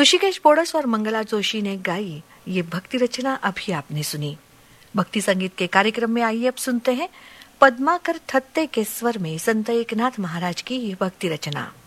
ऋषिकेश बोडस और मंगला जोशी ने गाई ये भक्ति रचना अभी आपने सुनी। भक्ति संगीत के कार्यक्रम में आइए अब सुनते हैं पद्माकर थत्ते के स्वर में संत एकनाथ महाराज की ये भक्ति रचना।